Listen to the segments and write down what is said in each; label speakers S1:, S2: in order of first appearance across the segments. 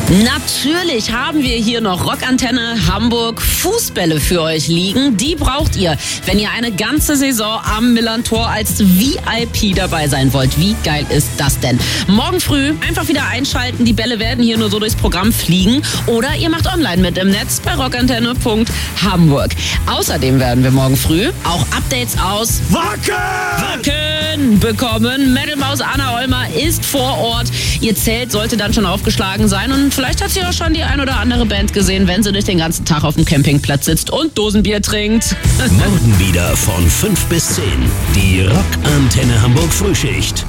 S1: Natürlich haben wir hier noch Rockantenne Hamburg Fußbälle für euch liegen. Die braucht ihr, wenn ihr eine ganze Saison am Millerntor als VIP dabei sein wollt. Wie geil ist das denn? Morgen früh einfach wieder einschalten. Die Bälle werden hier nur so durchs Programm fliegen. Oder ihr macht online mit im Netz bei rockantenne.hamburg. Außerdem werden wir morgen früh auch Updates aus Wacken bekommen. Metal-Maus Anna Olmer ist vor Ort. Ihr Zelt sollte dann schon aufgeschlagen sein und vielleicht hat sie auch schon die ein oder andere Band gesehen, wenn sie durch den ganzen Tag auf dem Campingplatz sitzt und Dosenbier trinkt.
S2: Morgen wieder von 5 bis 10. Die Rockantenne Hamburg Frühschicht.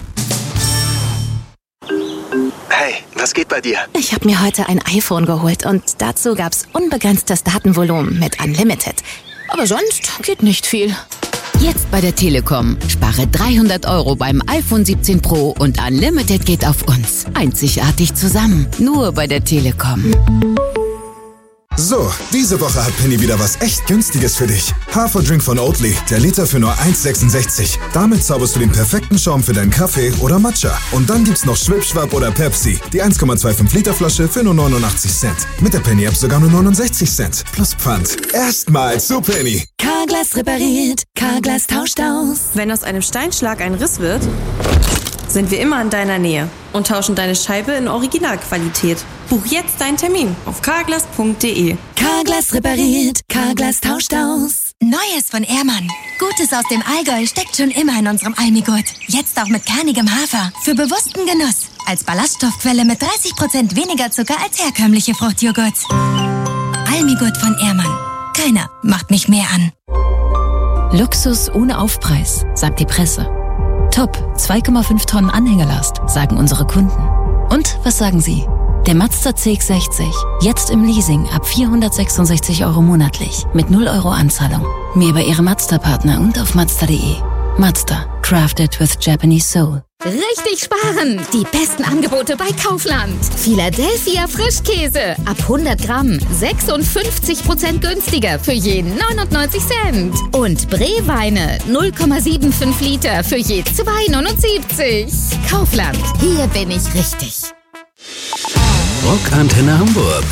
S3: Hey, was geht bei dir?
S4: Ich habe mir heute ein iPhone geholt und dazu gab's unbegrenztes Datenvolumen mit Unlimited. Aber sonst geht nicht viel.
S5: Jetzt bei der Telekom. Spare 300 € beim iPhone 17 Pro und Unlimited geht auf uns. Einzigartig zusammen. Nur bei der Telekom.
S6: So, diese Woche hat Penny wieder was echt Günstiges für dich. Haferdrink von Oatly, der Liter für nur 1,66. Damit zauberst du den perfekten Schaum für deinen Kaffee oder Matcha. Und dann gibt's noch Schwipschwapp oder Pepsi, die 1,25 Liter Flasche für nur 89 Cent. Mit der Penny-App sogar nur 69 Cent. Plus Pfand. Erstmals zu Penny.
S4: Carglass repariert, Carglass tauscht aus.
S7: Wenn aus einem Steinschlag ein Riss wird, sind wir immer in deiner Nähe und tauschen deine Scheibe in Originalqualität. Buch jetzt deinen Termin auf carglass.de.
S4: Carglass repariert, Carglass tauscht aus. Neues von Ehrmann. Gutes aus dem Allgäu steckt schon immer in unserem Almigurt. Jetzt auch mit kernigem Hafer. Für bewussten Genuss. Als Ballaststoffquelle mit 30% weniger Zucker als herkömmliche Fruchtjoghurt. Almigurt von Ehrmann. Keiner macht mich mehr an.
S8: Luxus ohne Aufpreis, sagt die Presse. Top, 2,5 Tonnen Anhängelast, sagen unsere Kunden. Und was sagen Sie? Der Mazda CX-60, jetzt im Leasing ab 466 € monatlich, mit 0 € Anzahlung. Mehr über Ihre Mazda-Partner und auf Mazda.de. Mazda, crafted with Japanese soul.
S9: Richtig sparen! Die besten Angebote bei Kaufland. Philadelphia Frischkäse ab 100 Gramm 56% günstiger für je 99 Cent. Und Bree-Weine 0,75 Liter für je 2,79. Kaufland, hier bin ich richtig.
S2: Rockantenne Hamburg.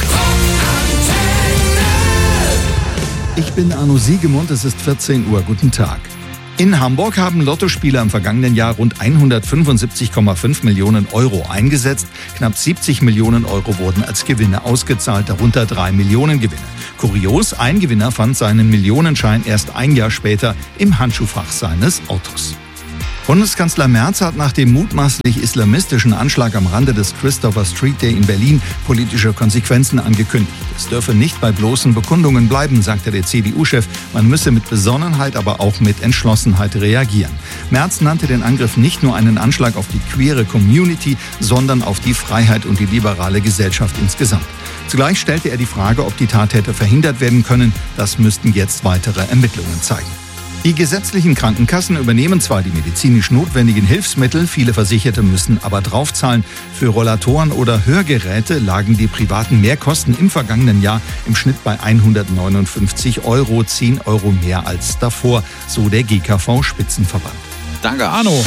S10: Ich bin Arno Siegemund, es ist 14 Uhr. Guten Tag. In Hamburg haben Lottospieler im vergangenen Jahr rund 175,5 Millionen € eingesetzt. Knapp 70 Millionen € wurden als Gewinne ausgezahlt, darunter 3 Millionen Gewinne. Kurios, ein Gewinner fand seinen Millionenschein erst ein Jahr später im Handschuhfach seines Autos. Bundeskanzler Merz hat nach dem mutmaßlich islamistischen Anschlag am Rande des Christopher Street Day in Berlin politische Konsequenzen angekündigt. Es dürfe nicht bei bloßen Bekundungen bleiben, sagte der CDU-Chef. Man müsse mit Besonnenheit, aber auch mit Entschlossenheit reagieren. Merz nannte den Angriff nicht nur einen Anschlag auf die queere Community, sondern auf die Freiheit und die liberale Gesellschaft insgesamt. Zugleich stellte er die Frage, ob die Tattäter verhindert werden können. Das müssten jetzt weitere Ermittlungen zeigen. Die gesetzlichen Krankenkassen übernehmen zwar die medizinisch notwendigen Hilfsmittel, viele Versicherte müssen aber draufzahlen. Für Rollatoren oder Hörgeräte lagen die privaten Mehrkosten im vergangenen Jahr im Schnitt bei 159 €, 10 € mehr als davor, so der GKV-Spitzenverband.
S11: Danke, Arno.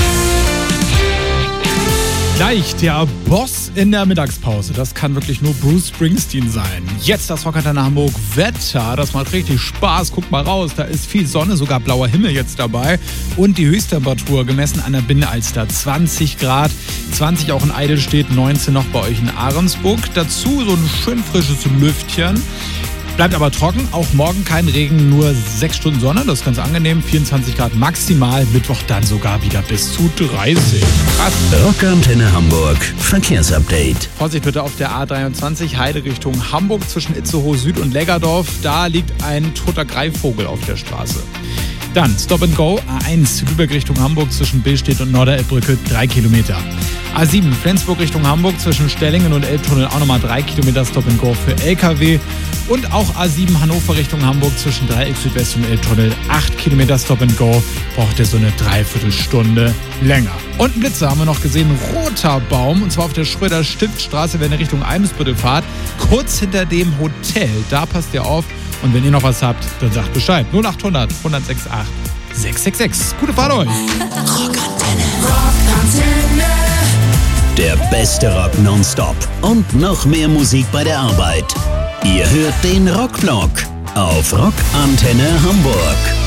S11: Gleich der Boss in der Mittagspause. Das kann wirklich nur Bruce Springsteen sein. Jetzt das Rockantenne Hamburg Wetter. Das macht richtig Spaß. Guckt mal raus. Da ist viel Sonne, sogar blauer Himmel jetzt dabei. Und die Höchsttemperatur gemessen an der Binnenalster 20 Grad. 20 auch in Eidelstedt, 19 noch bei euch in Ahrensburg. Dazu so ein schön frisches Lüftchen. Bleibt aber trocken, auch morgen kein Regen, nur 6 Stunden Sonne, das ist ganz angenehm, 24 Grad maximal, Mittwoch dann sogar wieder bis zu 30. Krass.
S2: Rockantenne Hamburg, Verkehrsupdate.
S11: Vorsicht bitte auf der A23, Heide Richtung Hamburg zwischen Itzehoe Süd und Leggerdorf, da liegt ein toter Greifvogel auf der Straße. Dann Stop and Go, A1 Lübeck Richtung Hamburg zwischen Billstedt und Norderelbbrücke 3 Kilometer. A7 Flensburg Richtung Hamburg zwischen Stellingen und Elbtunnel auch nochmal 3 Kilometer Stop and Go für LKW. Und auch A7 Hannover Richtung Hamburg zwischen Dreieck Südwest und Elbtunnel 8 Kilometer Stop and Go. Braucht ihr so eine Dreiviertelstunde länger. Und ein Blitzer haben wir noch gesehen, roter Baum, und zwar auf der Schröder-Stiftstraße, wenn ihr Richtung Eimsbüttel fahrt, kurz hinter dem Hotel. Da passt ihr auf. Und wenn ihr noch was habt, dann sagt Bescheid. 0800 168 666. Gute Fahrt euch.
S2: Rockantenne. Der beste Rock nonstop und noch mehr Musik bei der Arbeit. Ihr hört den Rockblock auf Rock Antenne Hamburg.